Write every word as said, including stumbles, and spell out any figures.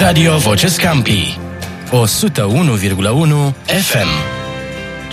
Radio Voce Scampi o sută unu virgulă unu F M.